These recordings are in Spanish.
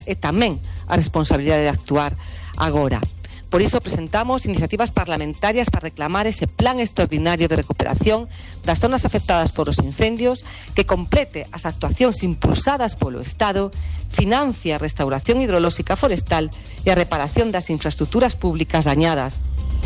e tamén a responsabilidade de actuar agora. Por iso presentamos iniciativas parlamentarias para reclamar ese plan extraordinario de recuperación das zonas afectadas por os incendios que complete as actuacións impulsadas polo Estado, financie a restauración hidrolóxica forestal e a reparación das infraestructuras públicas dañadas.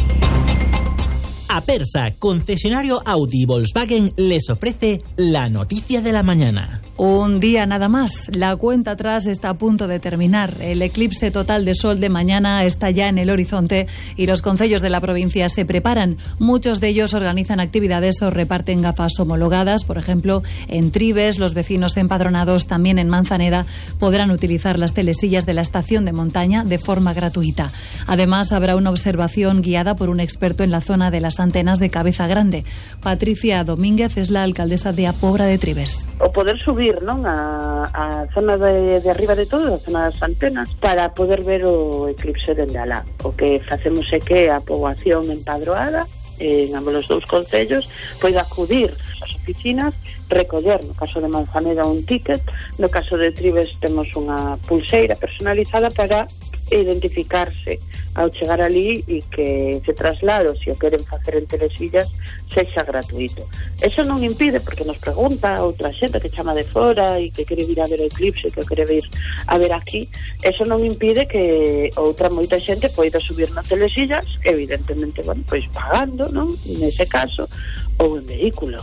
Apersa, concesionario Audi y Volkswagen, les ofrece la noticia de la mañana. Un día nada más. La cuenta atrás está a punto de terminar. El eclipse total de sol de mañana está ya en el horizonte y los concellos de la provincia se preparan. Muchos de ellos organizan actividades o reparten gafas homologadas. Por ejemplo, en Trives, los vecinos empadronados también en Manzaneda podrán utilizar las telesillas de la estación de montaña de forma gratuita. Además, habrá una observación guiada por un experto en la zona de las antenas de Cabeza Grande. Patricia Domínguez es la alcaldesa de A Pobra de Trives. O poder subir, non, a zona de arriba de todo, a zona das antenas, para poder ver o eclipse dende alá. O que facemos é que a poboación empadroada en ambos os dous concellos poida acudir ás oficinas, recoller, no caso de Manzaneda, un ticket, no caso de Trives temos unha pulseira personalizada para identificarse ao chegar ali e que se traslado, se o queren facer en telesillas, sexa gratuito. Eso non impide, porque nos pregunta outra xente que chama de fora e que quere vir a ver o eclipse, que quere vir a ver aquí, eso non impide que outra moita xente poida subir nas telesillas, evidentemente, bueno, pois pagando, non? Nese caso, ou en vehículo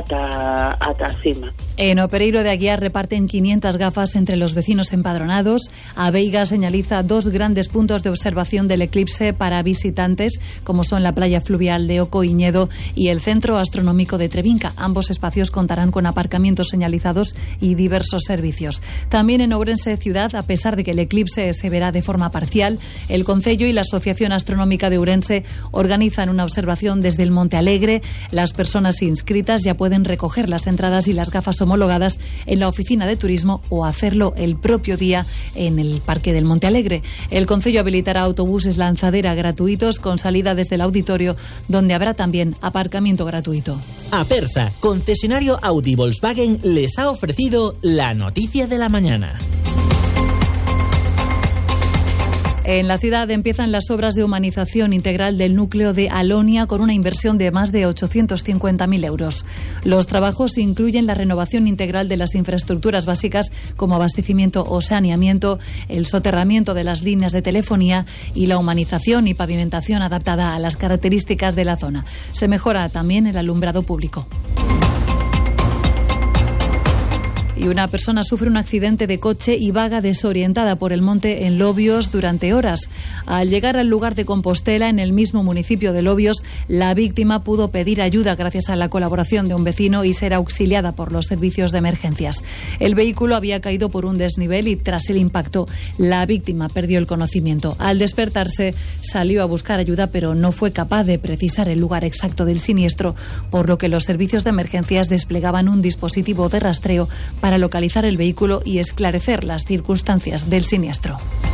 ata cima. En Opereiro de Aguiar reparten 500 gafas entre los vecinos empadronados. A Veiga señaliza 2 grandes puntos de observación del eclipse para visitantes, como son la playa fluvial de Ocoiñedo y el Centro Astronómico de Trevinca. Ambos espacios contarán con aparcamientos señalizados y diversos servicios. También en Ourense ciudad, a pesar de que el eclipse se verá de forma parcial, el Concello y la Asociación Astronómica de Ourense organizan una observación desde el Monte Alegre. Las personas inscritas ya pueden recoger las entradas y las gafas homologadas en la oficina de turismo o hacerlo el propio día en el Parque del Monte Alegre. El Concello habilitará autobuses lanzadera gratuitos con salida desde el auditorio, donde habrá también aparcamiento gratuito. Apersa, concesionario Audi Volkswagen, les ha ofrecido la noticia de la mañana. En la ciudad empiezan las obras de humanización integral del núcleo de Alonia con una inversión de más de 850.000 euros. Los trabajos incluyen la renovación integral de las infraestructuras básicas como abastecimiento o saneamiento, el soterramiento de las líneas de telefonía y la humanización y pavimentación adaptada a las características de la zona. Se mejora también el alumbrado público. Y una persona sufre un accidente de coche y vaga desorientada por el monte en Lobios durante horas. Al llegar al lugar de Compostela, en el mismo municipio de Lobios, la víctima pudo pedir ayuda gracias a la colaboración de un vecino y ser auxiliada por los servicios de emergencias. El vehículo había caído por un desnivel y tras el impacto la víctima perdió el conocimiento. Al despertarse salió a buscar ayuda, pero no fue capaz de precisar el lugar exacto del siniestro, por lo que los servicios de emergencias desplegaban un dispositivo de rastreo para localizar el vehículo y esclarecer las circunstancias del siniestro.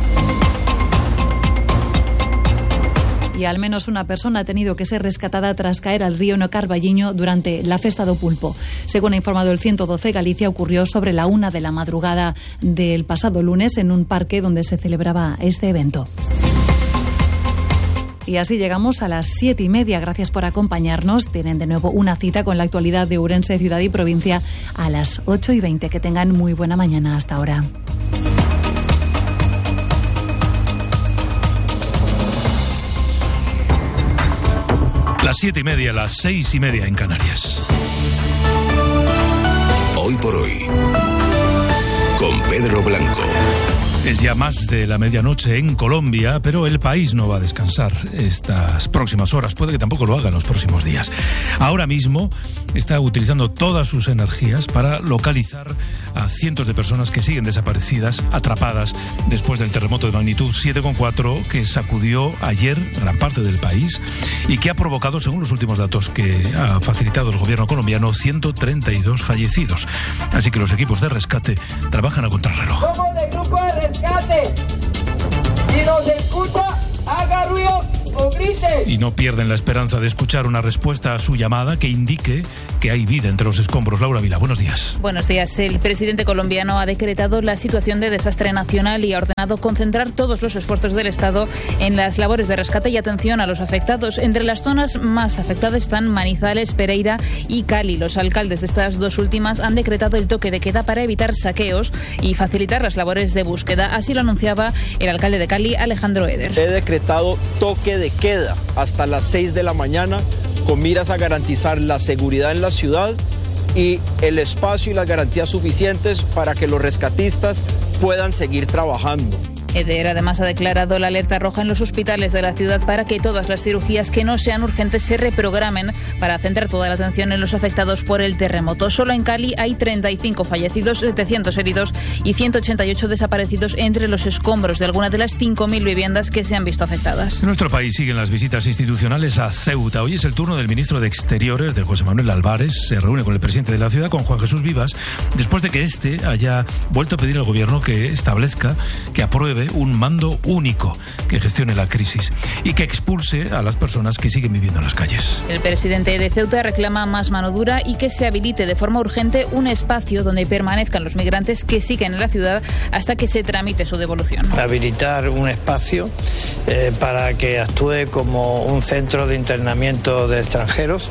Y al menos una persona ha tenido que ser rescatada tras caer al río Carballiño durante la Festa do Pulpo. Según ha informado el 112 Galicia, ocurrió sobre la 1 de la madrugada del pasado lunes en un parque donde se celebraba este evento. Y así llegamos a las 7:30. Gracias por acompañarnos. Tienen de nuevo una cita con la actualidad de Ourense, ciudad y provincia, a las 8:20. Que tengan muy buena mañana. Hasta ahora. Las 7:30, las 6:30 en Canarias. Hoy por hoy, con Pedro Blanco. Es ya más de la medianoche en Colombia, pero el país no va a descansar estas próximas horas. Puede que tampoco lo haga en los próximos días. Ahora mismo está utilizando todas sus energías para localizar a cientos de personas que siguen desaparecidas, atrapadas después del terremoto de magnitud 7,4 que sacudió ayer gran parte del país y que ha provocado, según los últimos datos que ha facilitado el gobierno colombiano, 132 fallecidos. Así que los equipos de rescate trabajan a contrarreloj. Somos del grupo de rescate. Si nos escucha, haga ruido o Y no pierden la esperanza de escuchar una respuesta a su llamada que indique que hay vida entre los escombros. Laura Vila, buenos días. Buenos días. El presidente colombiano ha decretado la situación de desastre nacional y ha ordenado concentrar todos los esfuerzos del Estado en las labores de rescate y atención a los afectados. Entre las zonas más afectadas están Manizales, Pereira y Cali. Los alcaldes de estas dos últimas han decretado el toque de queda para evitar saqueos y facilitar las labores de búsqueda. Así lo anunciaba el alcalde de Cali, Alejandro Eder. He decretado toque de queda hasta las 6 de la mañana con miras a garantizar la seguridad en la ciudad y el espacio y las garantías suficientes para que los rescatistas puedan seguir trabajando. Eder además ha declarado la alerta roja en los hospitales de la ciudad para que todas las cirugías que no sean urgentes se reprogramen para centrar toda la atención en los afectados por el terremoto. Solo en Cali hay 35 fallecidos, 700 heridos y 188 desaparecidos entre los escombros de algunas de las 5.000 viviendas que se han visto afectadas. En nuestro país siguen las visitas institucionales a Ceuta. Hoy es el turno del ministro de Exteriores, de José Manuel Álvarez. Se reúne con el presidente de la ciudad, con Juan Jesús Vivas, después de que éste haya vuelto a pedir al gobierno que establezca, que apruebe un mando único que gestione la crisis y que expulse a las personas que siguen viviendo en las calles. El presidente de Ceuta reclama más mano dura y que se habilite de forma urgente un espacio donde permanezcan los migrantes que siguen en la ciudad hasta que se tramite su devolución. Habilitar un espacio para que actúe como un centro de internamiento de extranjeros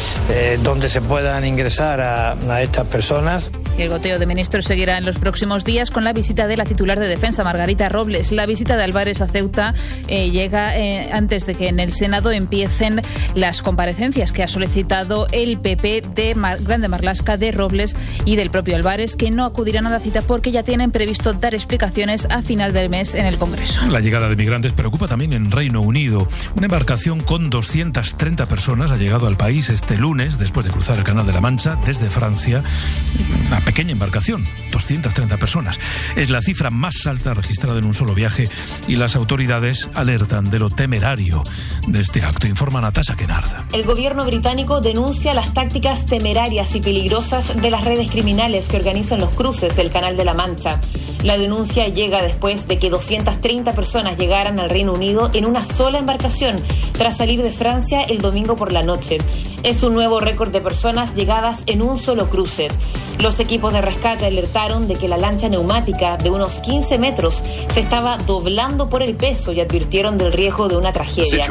donde se puedan ingresar a estas personas. El goteo de ministros seguirá en los próximos días con la visita de la titular de Defensa, Margarita Robles. La visita de Álvarez a Ceuta llega antes de que en el Senado empiecen las comparecencias que ha solicitado el PP de Grande Marlaska, de Robles y del propio Álvarez, que no acudirán a la cita porque ya tienen previsto dar explicaciones a final del mes en el Congreso. La llegada de migrantes preocupa también en Reino Unido. Una embarcación con 230 personas ha llegado al país este lunes después de cruzar el Canal de la Mancha desde Francia. Una pequeña embarcación, 230 personas. Es la cifra más alta registrada en un solo viaje y las autoridades alertan de lo temerario de este acto. Informa Natasha Kennard. El gobierno británico denuncia las tácticas temerarias y peligrosas de las redes criminales que organizan los cruces del Canal de la Mancha. La denuncia llega después de que 230 personas llegaran al Reino Unido en una sola embarcación tras salir de Francia el domingo por la noche. Es un nuevo récord de personas llegadas en un solo cruce. Los equipos de rescate alertaron de que la lancha neumática de unos 15 metros se estaba doblando por el peso y advirtieron del riesgo de una tragedia.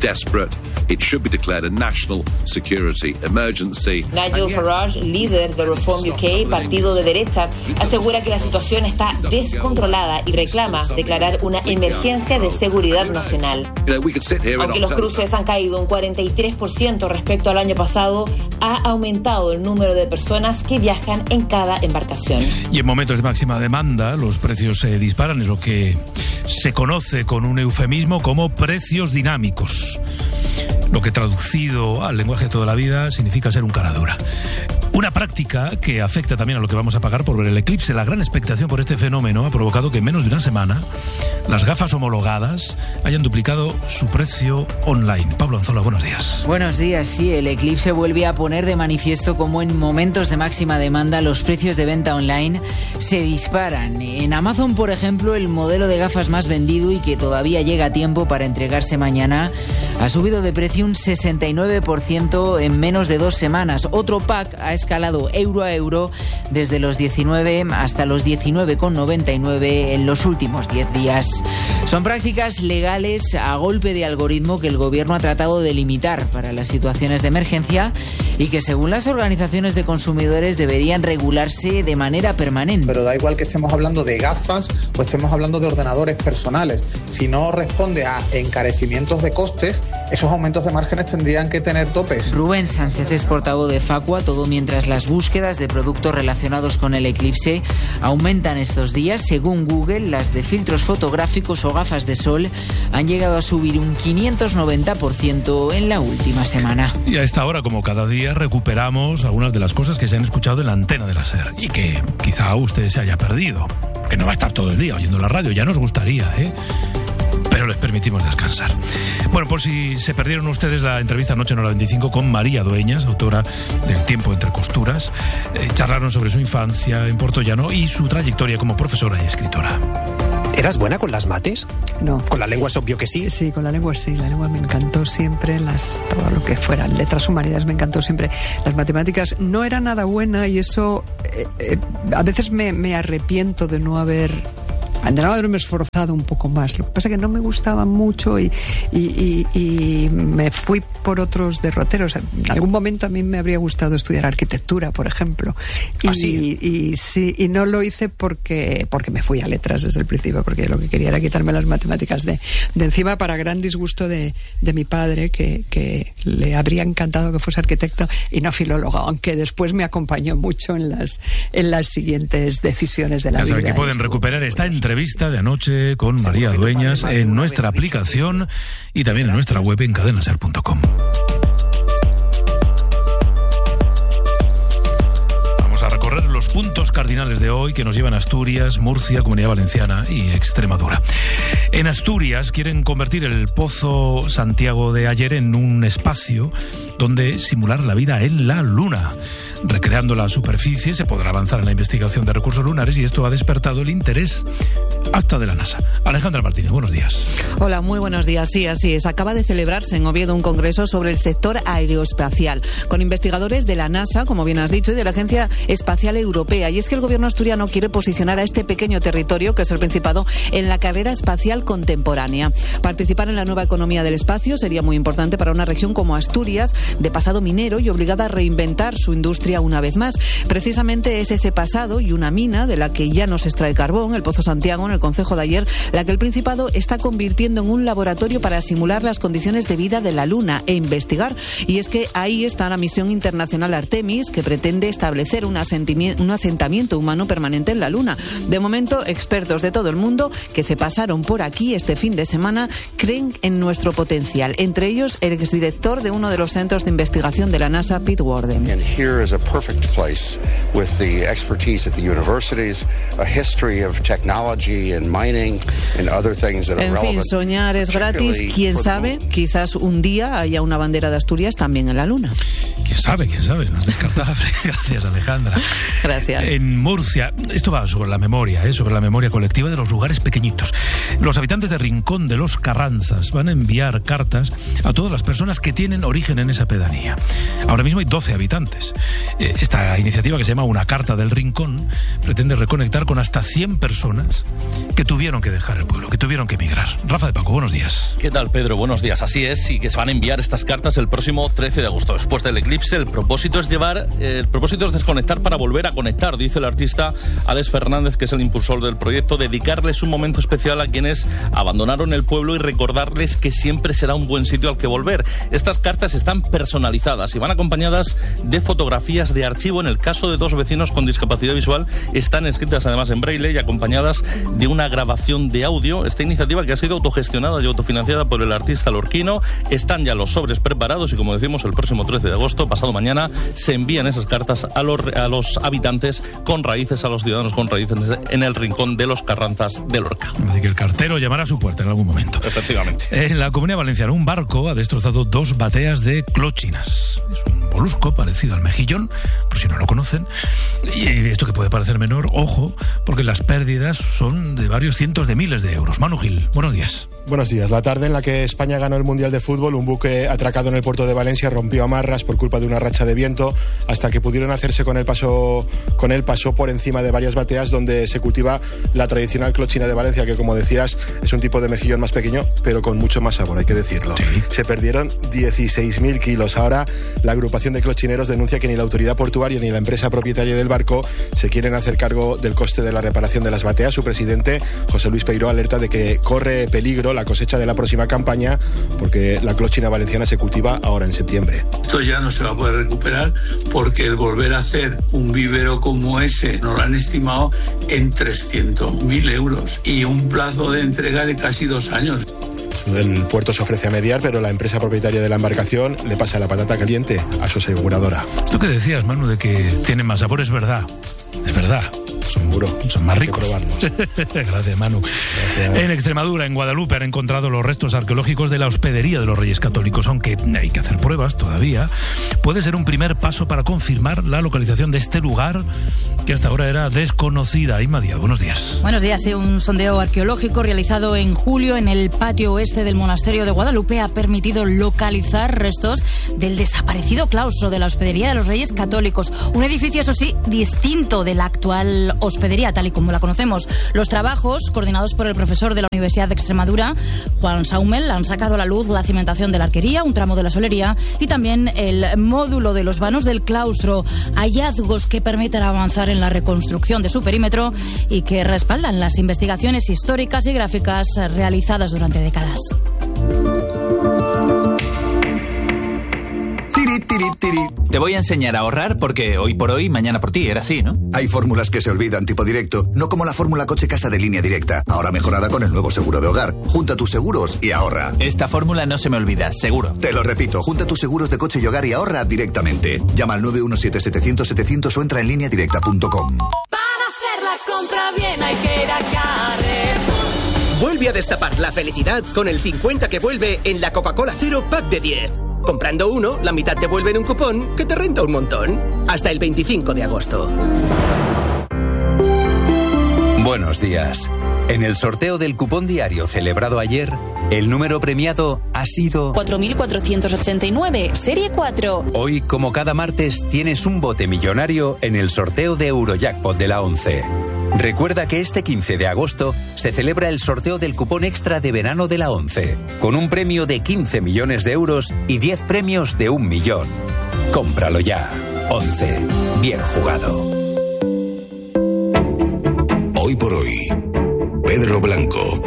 Nigel Farage, líder de Reform UK, partido de derecha, asegura que la situación está descontrolada y reclama declarar una emergencia de seguridad nacional. Aunque los cruces han caído un 43% respecto al año pasado, ha aumentado el número de personas que viajan en cada embarcación. Y en momentos de máxima demanda, los precios se disparan, es lo que se conoce con un eufemismo como precios dinámicos. Lo que traducido al lenguaje de toda la vida significa ser un cara dura. Una práctica que afecta también a lo que vamos a pagar por ver el eclipse. La gran expectación por este fenómeno ha provocado que en menos de una semana las gafas homologadas hayan duplicado su precio online. Pablo Anzola, buenos días. Buenos días, sí, el eclipse vuelve a poner de manifiesto cómo en momentos de máxima demanda los precios de venta online se disparan. En Amazon, por ejemplo, el modelo de gafas más vendido y que todavía llega a tiempo para entregarse mañana ha subido de precio un 69% en menos de 2 semanas. Otro pack ha escalado euro a euro desde los 19 hasta los 19,99 en los últimos 10 días. Son prácticas legales a golpe de algoritmo que el gobierno ha tratado de limitar para las situaciones de emergencia y que según las organizaciones de consumidores deberían regularse de manera permanente. Pero da igual que estemos hablando de gafas o estemos hablando de ordenadores personales. Si no responde a encarecimientos de costes, esos aumentos de márgenes tendrían que tener topes. Rubén Sánchez es portavoz de Facua, todo mientras las búsquedas de productos relacionados con el eclipse aumentan estos días. Según Google, las de filtros fotográficos o gafas de sol han llegado a subir un 590% en la última semana. Y a esta hora, como cada día, recuperamos algunas de las cosas que se han escuchado en la antena de la SER y que quizá usted se haya perdido, que no va a estar todo el día oyendo la radio, ya nos gustaría, pero les permitimos descansar. Bueno, por si se perdieron ustedes la entrevista anoche en Hora 25 con María Dueñas, autora del Tiempo entre costuras, charlaron sobre su infancia en Puertollano y su trayectoria como profesora y escritora. ¿Eras buena con las mates? No. ¿Con la lengua es obvio que sí? Sí, con la lengua sí. La lengua me encantó siempre, todo lo que fueran letras humanidades me encantó siempre. Las matemáticas no era nada buena y eso a veces me arrepiento de no haberme esforzado un poco más. Lo que pasa es que no me gustaba mucho y me fui por otros derroteros. En algún momento a mí me habría gustado estudiar arquitectura, por ejemplo. Y no lo hice porque me fui a letras desde el principio, porque lo que quería era quitarme las matemáticas de encima, para gran disgusto de mi padre, que le habría encantado que fuese arquitecto y no filólogo, aunque después me acompañó mucho en las siguientes decisiones de la vida. Ya saben que pueden recuperar esta entrevista de anoche con María Dueñas en nuestra aplicación y también en nuestra web en cadenaser.com. Vamos a recorrer los puntos cardinales de hoy que nos llevan a Asturias, Murcia, Comunidad Valenciana y Extremadura. En Asturias quieren convertir el Pozo Santiago de ayer en un espacio donde simular la vida en la Luna. Recreando la superficie se podrá avanzar en la investigación de recursos lunares y esto ha despertado el interés hasta de la NASA. Alejandra Martínez, buenos días. Hola, muy buenos días. Sí, así es. Acaba de celebrarse en Oviedo un congreso sobre el sector aeroespacial, con investigadores de la NASA, como bien has dicho, y de la Agencia Espacial Europea. Y es que el gobierno asturiano quiere posicionar a este pequeño territorio, que es el Principado, en la carrera espacial contemporánea. Participar en la nueva economía del espacio sería muy importante para una región como Asturias, de pasado minero y obligada a reinventar su industria una vez más. Precisamente es ese pasado y una mina de la que ya no se extrae carbón, el Pozo Santiago, en el concejo de Ayer, la que el Principado está convirtiendo en un laboratorio para simular las condiciones de vida de la Luna e investigar. Y es que ahí está la misión internacional Artemis, que pretende establecer un asentamiento humano permanente en la Luna. De momento, expertos de todo el mundo que se pasaron por aquí este fin de semana creen en nuestro potencial. Entre ellos, el exdirector de uno de los centros de investigación de la NASA, Pete Worden. Perfect place with the expertise at the universities, a history of technology and mining and other things that are relevant. En fin, soñar es gratis. Quién sabe, quizás un día haya una bandera de Asturias también en la Luna. Quién sabe, no es descartable. Gracias, Alejandra. Gracias. En Murcia, esto va sobre la memoria colectiva de los lugares pequeñiñitos. Los habitantes de Rincón de los Carranzas van a enviar cartas a todas las personas que tienen origen en esa pedanía. Ahora mismo hay 12 habitantes. Esta iniciativa, que se llama Una Carta del Rincón, pretende reconectar con hasta 100 personas que tuvieron que dejar el pueblo, que tuvieron que emigrar. Rafa de Paco, buenos días. ¿Qué tal, Pedro? Buenos días. Así es, y que se van a enviar estas cartas el próximo 13 de agosto. Después del eclipse, el propósito es desconectar para volver a conectar, dice el artista Alex Fernández, que es el impulsor del proyecto, dedicarles un momento especial a quienes abandonaron el pueblo y recordarles que siempre será un buen sitio al que volver. Estas cartas están personalizadas y van acompañadas de fotografías de archivo. En el caso de 2 vecinos con discapacidad visual, están escritas además en braille y acompañadas de una grabación de audio. Esta iniciativa, que ha sido autogestionada y autofinanciada por el artista lorquino, están ya los sobres preparados y, como decimos, el próximo 13 de agosto, pasado mañana, se envían esas cartas a los habitantes con raíces, a los ciudadanos con raíces en el Rincón de los Carranzas de Lorca. Así que el cartero llamará a su puerta en algún momento. Efectivamente. En la Comunidad Valenciana, un barco ha destrozado 2 bateas de clochinas. Es un molusco parecido al mejillón, por si no lo conocen. Y esto, que puede parecer menor, ojo, porque las pérdidas son de varios cientos de miles de euros. Manu Gil, buenos días. Buenos días. La tarde en la que España ganó el Mundial de Fútbol, un buque atracado en el puerto de Valencia rompió amarras por culpa de una racha de viento. Hasta que pudieron hacerse con él, pasó por encima de varias bateas donde se cultiva la tradicional clochina de Valencia, que, como decías, es un tipo de mejillón más pequeño, pero con mucho más sabor, hay que decirlo. Sí. Se perdieron 16.000 kilos. Ahora la agrupación de clochineros denuncia que ni la autoridad portuaria ni la empresa propietaria del barco se quieren hacer cargo del coste de la reparación de las bateas. Su presidente, José Luis Peiró, alerta de que corre peligro la cosecha de la próxima campaña porque la clochina valenciana se cultiva ahora en septiembre. Esto ya no se va a poder recuperar porque el volver a hacer un vivero como ese nos lo han estimado en 300.000 euros y un plazo de entrega de casi 2 años. El puerto se ofrece a mediar, pero la empresa propietaria de la embarcación le pasa la patata caliente a su aseguradora. Esto que decías, Manu, de que tienen más sabor, es verdad. Es verdad. Seguro. Son más ricos. Hay que probarlos. Gracias, Manu. Gracias. En Extremadura, en Guadalupe, han encontrado los restos arqueológicos de la hospedería de los Reyes Católicos, aunque hay que hacer pruebas todavía. Puede ser un primer paso para confirmar la localización de este lugar que hasta ahora era desconocida. Inma Díaz, buenos días. Buenos días. Sí, un sondeo arqueológico realizado en julio en el patio oeste del monasterio de Guadalupe ha permitido localizar restos del desaparecido claustro de la hospedería de los Reyes Católicos. Un edificio, eso sí, distinto de la actual hospedería, tal y como la conocemos. Los trabajos, coordinados por el profesor de la Universidad de Extremadura, Juan Saumel, han sacado a la luz la cimentación de la arquería, un tramo de la solería y también el módulo de los vanos del claustro. Hallazgos que permiten avanzar en la reconstrucción de su perímetro y que respaldan las investigaciones históricas y gráficas realizadas durante décadas. Te voy a enseñar a ahorrar porque hoy por hoy, mañana por ti, era así, ¿no? Hay fórmulas que se olvidan, tipo directo, no como la fórmula coche-casa de Línea Directa, ahora mejorada con el nuevo seguro de hogar. Junta tus seguros y ahorra. Esta fórmula no se me olvida, seguro. Te lo repito, junta tus seguros de coche y hogar y ahorra directamente. Llama al 917-700-700 o entra en lineadirecta.com. Para hacer la compra bien hay que ir a Carrer. Vuelve a destapar la felicidad con el 50 que vuelve en la Coca-Cola Cero Pack de 10. Comprando uno, la mitad te vuelve en un cupón que te renta un montón. Hasta el 25 de agosto. Buenos días. En el sorteo del cupón diario celebrado ayer, el número premiado ha sido 4.489, serie 4. Hoy, como cada martes, tienes un bote millonario en el sorteo de Eurojackpot de la 11. Recuerda que este 15 de agosto se celebra el sorteo del cupón extra de verano de la 11, con un premio de 15 millones de euros y 10 premios de 1 millón. Cómpralo ya. 11. Bien jugado. Hoy por hoy, Pedro Blanco.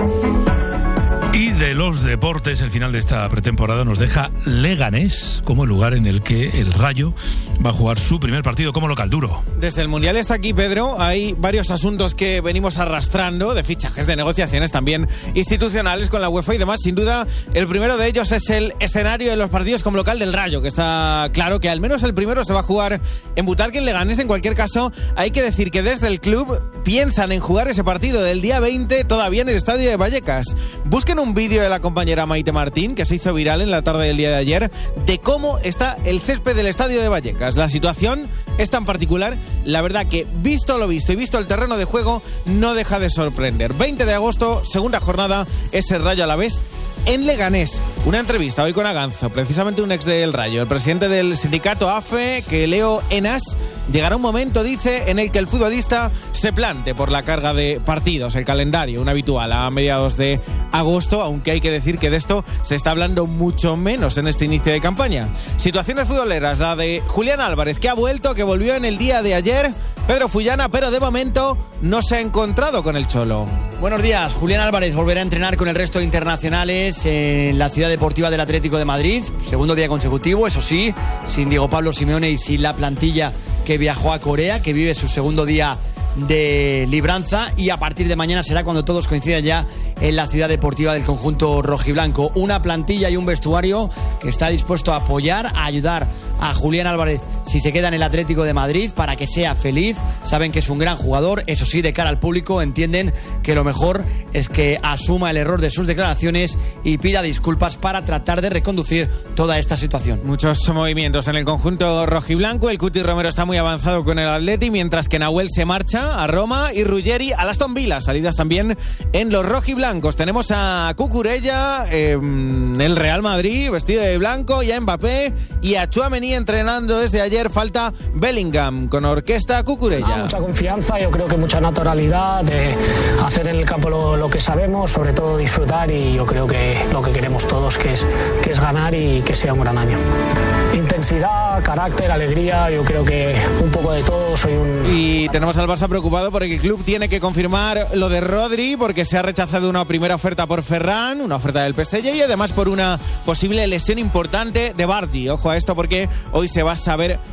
Y de los deportes, el final de esta pretemporada nos deja Leganés como el lugar en el que el Rayo va a jugar su primer partido como local. Duro. Desde el Mundial está aquí, Pedro. Hay varios asuntos que venimos arrastrando, de fichajes, de negociaciones también institucionales con la UEFA y demás. Sin duda, el primero de ellos es el escenario de los partidos como local del Rayo, que está claro que al menos el primero se va a jugar en Butarque, en Leganés. En cualquier caso, hay que decir que desde el club piensan en jugar ese partido del día 20 todavía en el estadio de Vallecas. Busquen un vídeo de la compañera Maite Martín, que se hizo viral en la tarde del día de ayer, de cómo está el césped del estadio de Vallecas. La situación es tan particular, la verdad que visto lo visto y visto el terreno de juego, no deja de sorprender. 20 de agosto, segunda jornada, es el Rayo Alavés en Leganés. Una entrevista hoy con Aganzo, precisamente un ex del Rayo, el presidente del sindicato AFE, que Leo Enas. Llegará un momento, dice, en el que el futbolista se plante por la carga de partidos, el calendario, un habitual a mediados de agosto, aunque hay que decir que de esto se está hablando mucho menos en este inicio de campaña. Situaciones futboleras, la de Julián Álvarez, que ha vuelto, que volvió en el día de ayer, Pedro Fullana, pero de momento no se ha encontrado con el Cholo. Buenos días. Julián Álvarez volverá a entrenar con el resto de internacionales en la ciudad deportiva del Atlético de Madrid. Segundo día consecutivo, eso sí, sin Diego Pablo Simeone y sin la plantilla que viajó a Corea, que vive su segundo día de libranza, y a partir de mañana será cuando todos coincidan ya en la ciudad deportiva del conjunto rojiblanco. Una plantilla y un vestuario que está dispuesto a apoyar, a ayudar a Julián Álvarez si se queda en el Atlético de Madrid para que sea feliz. Saben que es un gran jugador, eso sí, de cara al público entienden que lo mejor es que asuma el error de sus declaraciones y pida disculpas para tratar de reconducir toda esta situación. Muchos movimientos en el conjunto rojiblanco. El Cuti Romero está muy avanzado con el Atleti, mientras que Nahuel se marcha a Roma y Ruggeri a Aston Villa. Salidas también en los rojiblancos. Tenemos a Cucurella en el Real Madrid, vestido de blanco, y a Mbappé y a Tchouaméni entrenando desde ayer. Falta Bellingham con orquesta Cucurella. Mucha confianza, yo creo que mucha naturalidad, de hacer en el campo lo que sabemos, sobre todo disfrutar, y yo creo que lo que queremos todos que es ganar y que sea un gran año. Intensidad, carácter, alegría, yo creo que un poco de todo. Y tenemos al Barça preocupado porque el club tiene que confirmar lo de Rodri, porque se ha rechazado una primera oferta por Ferran, una oferta del PSG, y además por una posible lesión importante de Bardi. Ojo a esto porque hoy se va a saber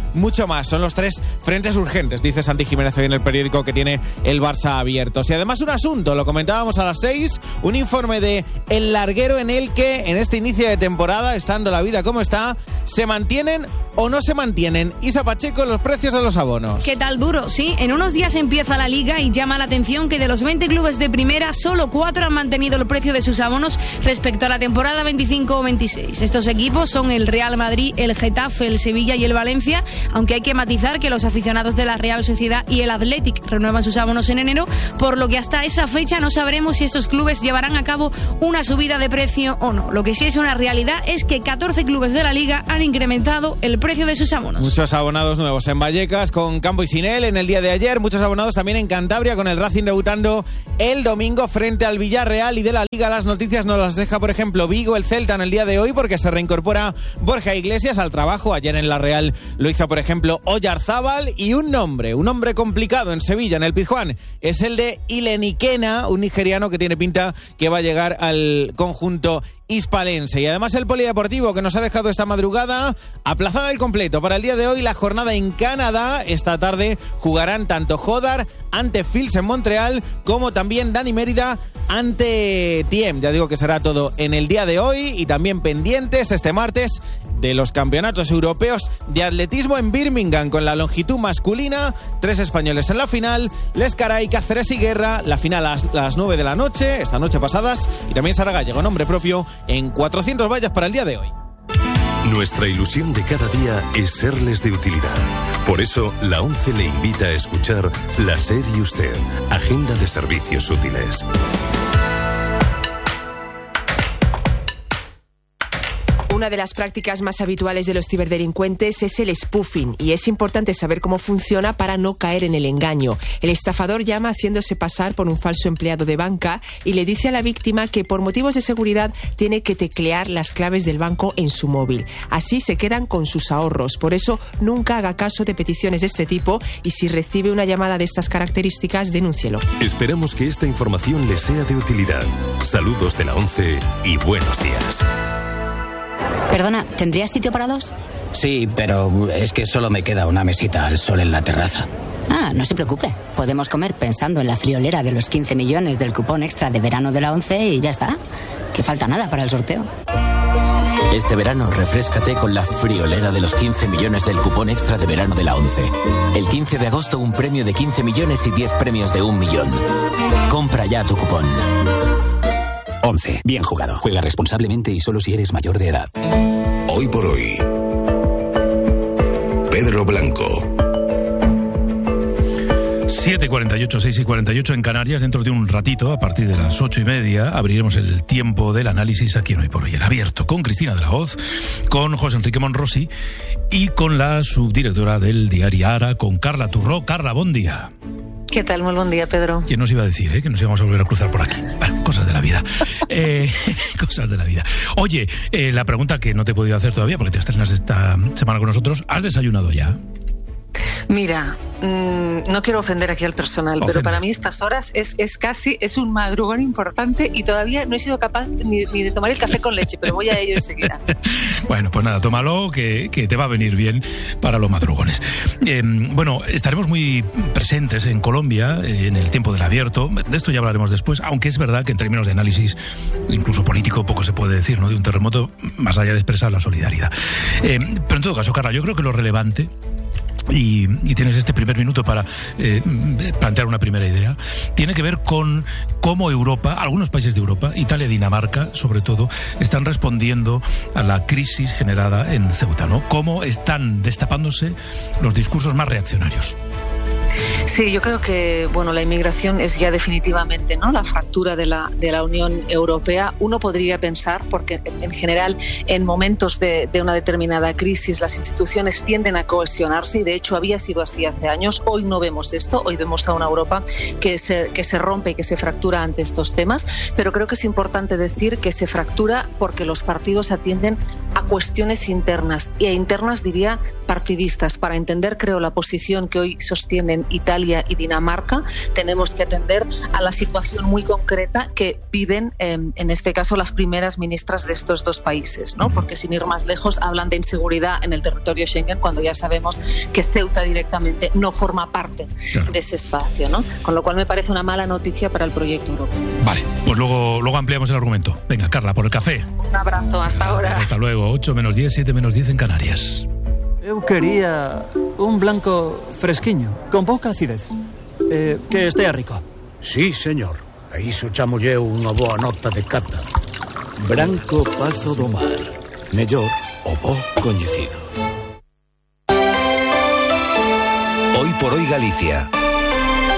mucho más. Son los 3 frentes urgentes, dice Santi Jiménez hoy en el periódico que tiene el Barça abierto. Y además un asunto, lo comentábamos a las 6, un informe de El Larguero en el que en este inicio de temporada, estando la vida como está, ¿se mantienen o no se mantienen? Isa Pacheco, los precios de los abonos. ¿Qué tal duro? Sí, en unos días empieza la Liga y llama la atención que de los 20 clubes de primera, solo 4 han mantenido el precio de sus abonos respecto a la temporada 25 o 26. Estos equipos son el Real Madrid, el Getafe, el Sevilla y el Valencia, aunque hay que matizar que los aficionados de la Real Sociedad y el Athletic renuevan sus abonos en enero, por lo que hasta esa fecha no sabremos si estos clubes llevarán a cabo una subida de precio o no. Lo que sí es una realidad es que 14 clubes de la Liga han incrementado el precio de sus abonos. Muchos abonados nuevos en Vallecas con Campo y Sinel en el día de ayer, muchos abonados también en Cantabria con el Racing debutando el domingo frente al Villarreal. Y de la Liga las noticias nos las deja, por ejemplo, Vigo, el Celta en el día de hoy, porque se reincorpora Borja Iglesias al trabajo. Ayer en la Real lo hizo, por ejemplo, Oyarzábal. Y un nombre complicado en Sevilla, en el Pizjuán, es el de Ileniquena, un nigeriano que tiene pinta que va a llegar al conjunto hispalense. Y además el polideportivo que nos ha dejado esta madrugada aplazada el completo para el día de hoy la jornada en Canadá. Esta tarde jugarán tanto Jodar ante Fils en Montreal como también Dani Mérida ante Tiem. Ya digo que será todo en el día de hoy y también pendientes este martes de los campeonatos europeos de atletismo en Birmingham con la longitud masculina. 3 españoles en la final, Lescaray, Cáceres y Guerra. La final a las 9 de la noche, esta noche pasadas. Y también Sara Gallego, nombre propio, en 400 vallas para el día de hoy. Nuestra ilusión de cada día es serles de utilidad. Por eso, la ONCE le invita a escuchar La SER y Usted, Agenda de Servicios Útiles. Una de las prácticas más habituales de los ciberdelincuentes es el spoofing y es importante saber cómo funciona para no caer en el engaño. El estafador llama haciéndose pasar por un falso empleado de banca y le dice a la víctima que por motivos de seguridad tiene que teclear las claves del banco en su móvil. Así se quedan con sus ahorros. Por eso nunca haga caso de peticiones de este tipo y si recibe una llamada de estas características, denúncielo. Esperamos que esta información le sea de utilidad. Saludos de la ONCE y buenos días. Perdona, ¿tendrías sitio para 2? Sí, pero es que solo me queda una mesita al sol en la terraza. Ah, no se preocupe. Podemos comer pensando en la friolera de los 15 millones del cupón extra de verano de la ONCE y ya está. Que falta nada para el sorteo. Este verano refréscate con la friolera de los 15 millones del cupón extra de verano de la ONCE. El 15 de agosto un premio de 15 millones y 10 premios de 1 millón. Compra ya tu cupón. 11. Bien jugado. Juega responsablemente y solo si eres mayor de edad. Hoy por hoy, Pedro Blanco. 7:48, 6:48 en Canarias. Dentro de un ratito, a partir de las 8:30, abriremos el tiempo del análisis aquí en Hoy por Hoy, el abierto, con Cristina de la Hoz, con José Enrique Monrosi y con la subdirectora del diario Ara, con Carla Turró. Carla, buen día. ¿Qué tal? Muy buen día, Pedro. ¿Quién nos iba a decir que nos íbamos a volver a cruzar por aquí? Bueno, cosas de la vida. Cosas de la vida. Oye, la pregunta que no te he podido hacer todavía, porque te estrenas esta semana con nosotros, ¿has desayunado ya? Mira, no quiero ofender aquí al personal, pero para mí estas horas es un madrugón importante y todavía no he sido capaz ni de tomar el café con leche, pero voy a ello enseguida. Bueno, pues nada, tómalo, que te va a venir bien para los madrugones. Bueno, estaremos muy presentes en Colombia en el tiempo del abierto. De esto ya hablaremos después, aunque es verdad que en términos de análisis, incluso político, poco se puede decir, ¿no?, de un terremoto, más allá de expresar la solidaridad. Pero en todo caso, Carla, yo creo que lo relevante, y tienes este primer minuto para plantear una primera idea, tiene que ver con cómo Europa, algunos países de Europa, Italia y Dinamarca sobre todo, están respondiendo a la crisis generada en Ceuta, ¿no? Cómo están destapándose los discursos más reaccionarios. Sí, yo creo que la inmigración es ya definitivamente, ¿no?, la fractura de la Unión Europea. Uno podría pensar, porque en general en momentos de una determinada crisis las instituciones tienden a cohesionarse y de hecho había sido así hace años. Hoy no vemos esto, hoy vemos a una Europa que se rompe y que se fractura ante estos temas, pero creo que es importante decir que se fractura porque los partidos atienden a cuestiones internas, y a internas diría partidistas, para entender, creo, la posición que hoy sostienen Italia Italia y Dinamarca, tenemos que atender a la situación muy concreta que viven, en este caso, las primeras ministras de estos dos países, ¿no? Porque sin ir más lejos hablan de inseguridad en el territorio Schengen cuando ya sabemos que Ceuta directamente no forma parte de ese espacio, ¿no? Con lo cual me parece una mala noticia para el proyecto europeo. Vale, pues luego ampliamos el argumento. Venga, Carla, por el café. Un abrazo, hasta ahora. Hasta luego, 8 menos 10, 7 menos 10 en Canarias. Eu quería un blanco fresquiño, con pouca acidez. Que estea rico. Sí, señor. A iso chamolle unha boa nota de cata. Branco Pazo do Mar. Mellor o bo coñecido. Hoy por hoy Galicia.